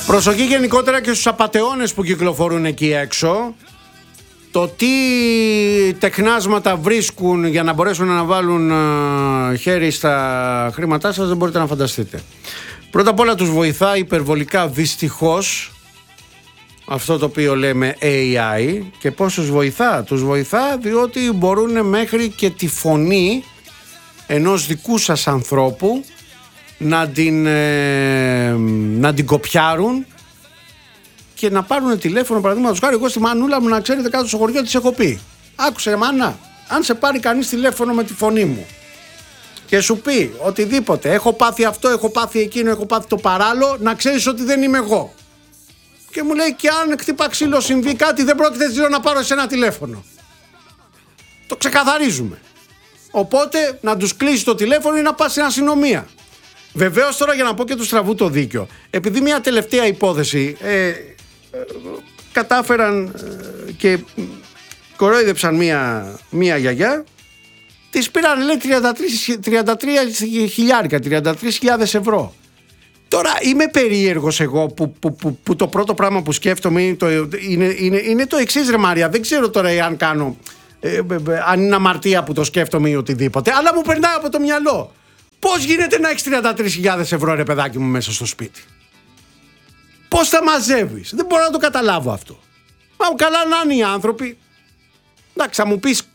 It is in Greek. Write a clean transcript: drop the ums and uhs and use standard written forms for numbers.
Προσοχή γενικότερα και στους απατεώνες που κυκλοφορούν εκεί έξω. Το τι τεχνάσματα βρίσκουν για να μπορέσουν να βάλουν χέρι στα χρήματά σας δεν μπορείτε να φανταστείτε. Πρώτα απ' όλα τους βοηθά υπερβολικά δυστυχώς αυτό το οποίο λέμε AI. Και πώς τους βοηθά? Τους βοηθά διότι μπορούν μέχρι και τη φωνή ενός δικού σας ανθρώπου να την κοπιάρουν και να πάρουν τηλέφωνο, παραδείγματος χάρη. Εγώ στη μανούλα μου, να ξέρετε, κάτω στο χωριό της έχω πει: άκουσε ρε μάνα, αν σε πάρει κανείς τηλέφωνο με τη φωνή μου και σου πει οτιδήποτε, έχω πάθει αυτό, έχω πάθει εκείνο, έχω πάθει το παράλληλο, να ξέρεις ότι δεν είμαι εγώ. Και μου λέει: και αν χτύπα ξύλο, συμβεί κάτι, δεν πρόκειται να πάρω εσένα τηλέφωνο. Το ξεκαθαρίζουμε. Οπότε να τους κλείσει το τηλέφωνο ή να πας στην αστυνομία. Βεβαίως τώρα, για να πω και του στραβού το δίκιο, επειδή μια τελευταία υπόθεση κατάφεραν και κορόιδεψαν μια γιαγιά, της πήραν, λέει, 33.000 ευρώ. Τώρα είμαι περίεργος εγώ που το πρώτο πράγμα που σκέφτομαι είναι το εξής, ρε Μάρια. Δεν ξέρω τώρα αν κάνω, αν είναι αμαρτία που το σκέφτομαι ή οτιδήποτε, αλλά μου περνάει από το μυαλό. Πώς γίνεται να έχεις 33.000 ευρώ, ρε παιδάκι μου, μέσα στο σπίτι? Πώς τα μαζεύεις? Δεν μπορώ να το καταλάβω αυτό. Μα καλά να είναι οι άνθρωποι. Εντάξει, θα μου πεις